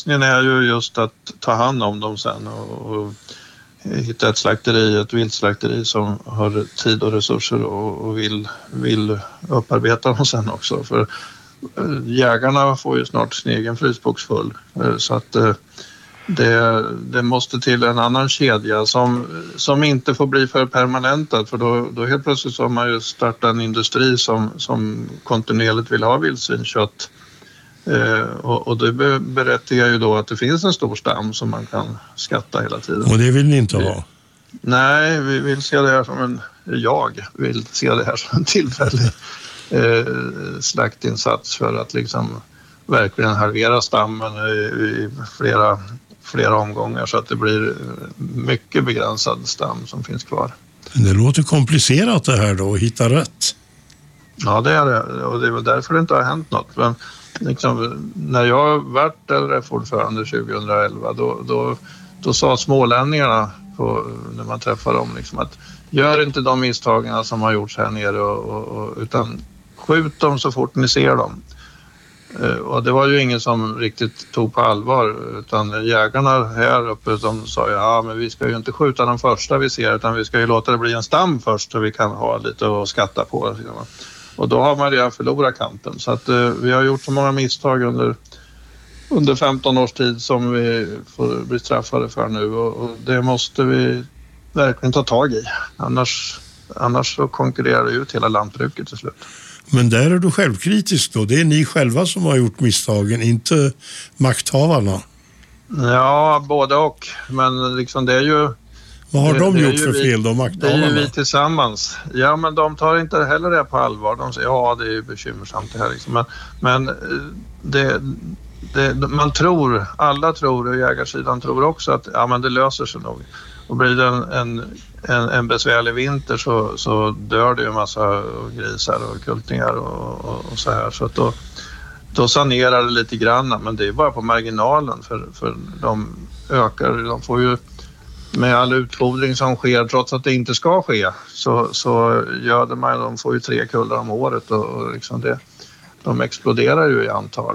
lösningen är ju just att ta hand om dem sen och hitta ett slakteri, ett viltslakteri som har tid och resurser och vill upparbeta dem sen också. För jägarna får ju snart sin egen frysbox full. Så att det måste till en annan kedja som inte får bli för permanentad, för då helt plötsligt så har man ju startat en industri som kontinuerligt vill ha vildsvinskött. Och det berättigar ju då att det finns en stor stam som man kan skatta hela tiden. Och det vill ni inte ha? Nej, vi vill se det här som en tillfällig slaktinsats för att liksom verkligen halvera stammen i flera omgångar så att det blir mycket begränsad stam som finns kvar. Det låter komplicerat det här då, att hitta rätt. Ja, det är det, och det är väl därför det inte har hänt något. Men liksom, när jag varit LRF-ordförande 2011 då sa smålänningarna när man träffade dem liksom, att gör inte de misstagen som har gjorts här nere utan skjut dem så fort ni ser dem. Och det var ju ingen som riktigt tog på allvar, utan jägarna här uppe de sa ja, men vi ska ju inte skjuta de första vi ser, utan vi ska ju låta det bli en stam först så vi kan ha lite att skatta på. Och då har man redan förlorat kampen. Så att vi har gjort så många misstag under 15 års tid som vi får bli straffade för nu, och det måste vi verkligen ta tag i. Annars så konkurrerar det ut hela lantbruket till slut. Men där är du självkritisk då. Det är ni själva som har gjort misstagen, inte makthavarna. Ja, både och. Men liksom det är ju... Vad har de gjort för fel då, makthavarna? Det är ju vi tillsammans. Ja, men de tar inte heller det på allvar. De säger ja, det är ju bekymmersamt det här. Liksom. Men man tror, alla tror, och jägarsidan tror också att ja, men det löser sig nog. Och blir det en besvärlig vinter så dör det ju en massa grisar och kultingar och så här. Så att då sanerar det lite grann, men det är bara på marginalen för de ökar, de får ju med all utfodring som sker trots att det inte ska ske så gör de får ju 3 kullar om året och liksom de exploderar ju i antal.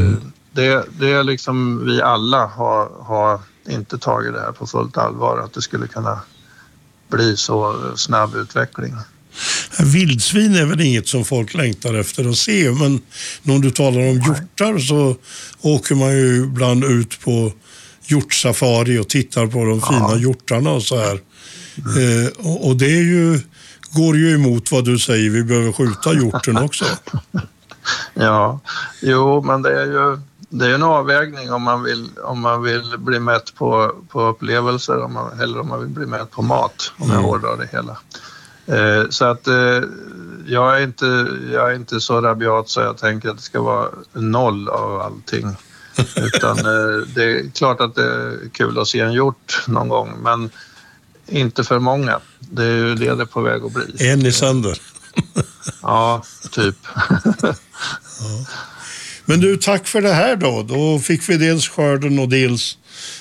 Det är liksom vi alla har inte tagit det här på fullt allvar, att det skulle kunna bli så snabb utveckling. Vildsvin är väl inget som folk längtar efter att se, men när du talar om hjortar så åker man ju ibland ut på hjortsafari och tittar på de fina hjortarna och så här. Och det går ju emot vad du säger, vi behöver skjuta hjorten också. Ja, jo, men det är en avvägning om man vill bli mätt på upplevelser eller om man vill bli mätt på mat, om jag hårdrar det hela. Så att jag är inte så rabiat så jag tänker att det ska vara 0 av allting. Utan det är klart att det är kul att se en hjort någon gång, men inte för många. Det är ju det är på väg att bli. En i sönder. Ja, typ. Ja. Men du, tack för det här då. Då fick vi dels skörden och dels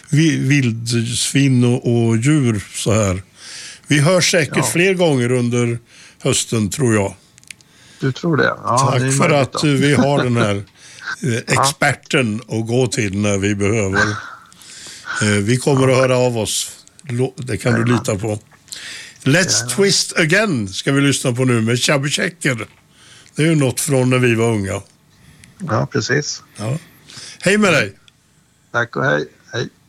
vildsvin och djur så här. Vi hörs säkert fler gånger under hösten, tror jag. Du tror det? Ja, tack det för att vi har den här experten att gå till när vi behöver. Vi kommer att höra av oss. Det kan du lita på. Let's Twist Again ska vi lyssna på nu med Chubby Checker. Det är ju något från när vi var unga. Ja, precis. Ja. Hej med dig. Tack och hej. Hej.